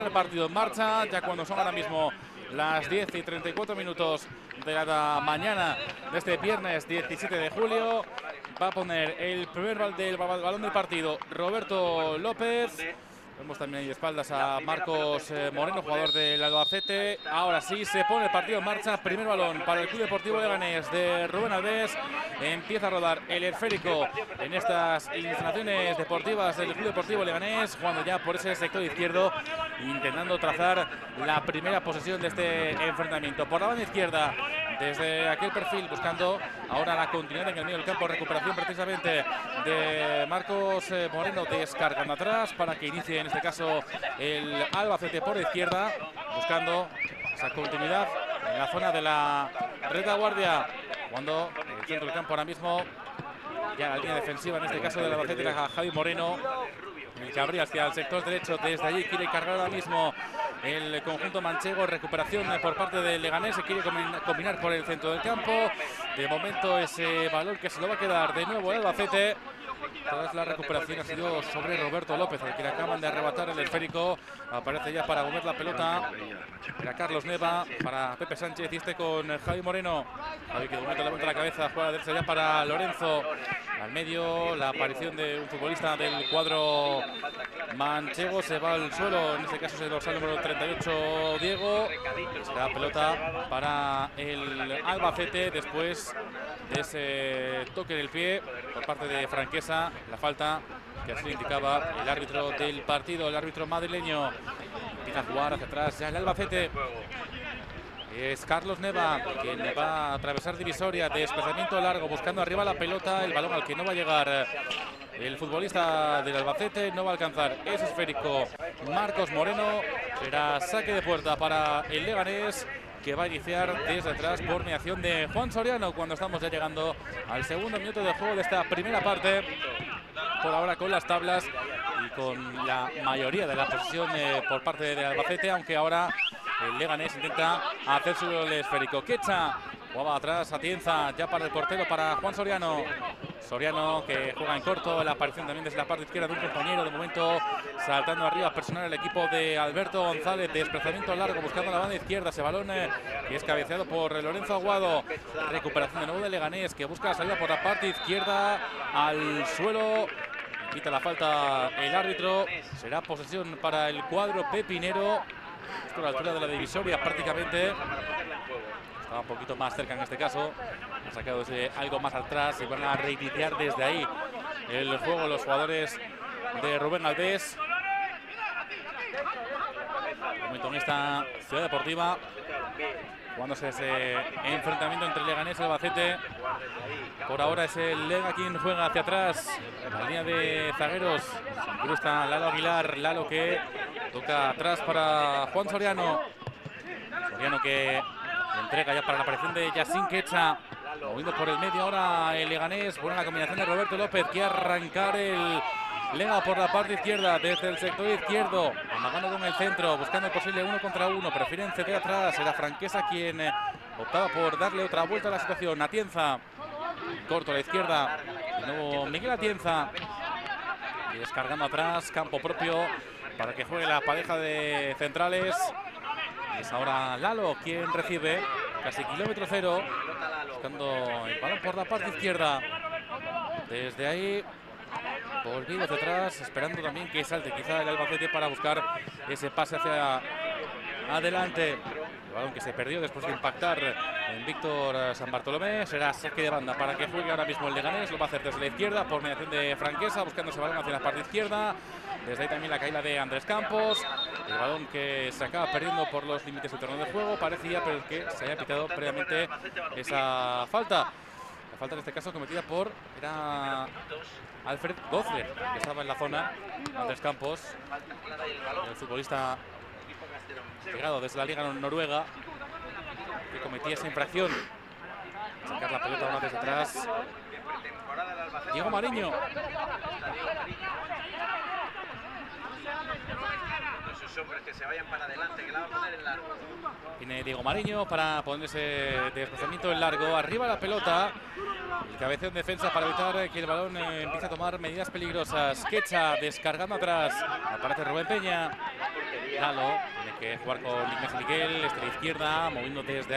El partido en marcha, ya cuando son ahora mismo las 10 y 34 minutos de la mañana de este viernes 17 de julio. Va a poner el primer balón del partido Roberto López. Vemos también ahí de espaldas a Marcos Moreno, jugador del Albacete. Ahora sí, se pone el partido en marcha. Primer balón para el Club Deportivo Leganés de Rubén Albés. Empieza a rodar el esférico en estas instalaciones deportivas del Club Deportivo Leganés, jugando ya por ese sector izquierdo, intentando trazar la primera posesión de este enfrentamiento. Por la banda izquierda, desde aquel perfil, buscando ahora la continuidad en el medio del campo. Recuperación precisamente de Marcos Moreno, descargando atrás para que inicie en este caso el Albacete por izquierda, buscando esa continuidad en la zona de la retaguardia, cuando en el centro del campo ahora mismo ya la línea defensiva, en este caso del Albacete, era Javi Moreno, el que abría hacia el sector derecho. Desde allí quiere cargar ahora mismo el conjunto manchego. Recuperación por parte del Leganés, se quiere combinar por el centro del campo. De momento ese balón que se lo va a quedar de nuevo el Albacete. Tras la recuperación ha sido sobre Roberto López, al que le acaban de arrebatar el esférico. Aparece ya para mover la pelota. Era Carlos Neva para Pepe Sánchez, y este con Javi Moreno. Javi, que de momento levanta la cabeza, juega a derecha ya para Lorenzo. Al medio, la aparición de un futbolista del cuadro manchego. Se va al suelo, en este caso es el dorsal número 38, Diego. Será pelota para el Albacete después de ese toque del pie por parte de Franquesa. La falta que así indicaba el árbitro del partido, el árbitro madrileño. Empieza a jugar hacia atrás ya el Albacete. Es Carlos Neva quien va a atravesar divisoria, desplazamiento largo, buscando arriba la pelota, el balón al que no va a llegar el futbolista del Albacete, no va a alcanzar ese esférico Marcos Moreno. Será saque de puerta para el Leganés, que va a iniciar desde atrás por mediación de Juan Soriano, cuando estamos ya llegando al segundo minuto de juego de esta primera parte. Por ahora con las tablas y con la mayoría de la posesión por parte de Albacete, aunque ahora el Leganés intenta hacer su esférico. Quecha jugaba atrás, Atienza ya para el portero, para Juan Soriano. Soriano, que juega en corto, la aparición también desde la parte izquierda de un compañero, de momento saltando arriba personal el equipo de Alberto González. Desplazamiento largo buscando la banda izquierda, ese balón que es cabeceado por Lorenzo Aguado. Recuperación de nuevo de Leganés, que busca la salida por la parte izquierda al suelo. Quita la falta el árbitro. Será posesión para el cuadro pepinero. Esto a la altura de la divisoria prácticamente. Estaba un poquito más cerca en este caso. Han sacado desde algo más atrás y van a reiniciar desde ahí el juego los jugadores de Rubén Albés. De momento en esta ciudad deportiva, jugándose ese enfrentamiento entre Leganés y Albacete. Por ahora es el Lega quien juega hacia atrás. En la línea de zagueros está Lalo Aguilar. Lalo que toca atrás para Juan Soriano. Soriano que entrega ya para la aparición de Yacine Quecha. Moviendo por el medio ahora el Leganés. Buena la combinación de Roberto López, que arrancar el Lega por la parte izquierda, desde el sector izquierdo, amagando con el centro, buscando el posible 1 contra 1. Prefieren ceder atrás. Era Franquesa quien optaba por darle otra vuelta a la situación. Atienza, corto a la izquierda. De nuevo Miguel Atienza, descargando atrás, campo propio, para que juegue la pareja de centrales. Es ahora Lalo quien recibe, casi kilómetro cero, buscando el balón por la parte izquierda. Desde ahí, volviendo hacia atrás, esperando también que salte quizá el Albacete para buscar ese pase hacia adelante. El balón que se perdió después de impactar en Víctor San Bartolomé. Será saque de banda para que juegue ahora mismo el Leganés. Lo va a hacer desde la izquierda por mediación de Franquesa, buscando ese balón hacia la parte izquierda. Desde ahí también la caída de Andrés Campos. El balón que se acaba perdiendo por los límites del terreno de juego. Parecía, pero que se había pitado previamente esa falta. La falta en este caso cometida por Alfred Gozler, que estaba en la zona. Andrés Campos, el futbolista llegado desde la Liga Noruega, que cometía esa infracción. Sacar la pelota ahora desde atrás. Diego Mariño. Hombres que se vayan para adelante, que la va a poner en largo. Tiene Diego Mariño para ponerse desplazamiento en largo. Arriba la pelota. El cabeceo en defensa para evitar que el balón empiece a tomar medidas peligrosas. Quecha descargando atrás. Aparece Rubén Peña. Galo tiene que jugar con Ignacio Miguel, extrema izquierda, moviendo desde ahí.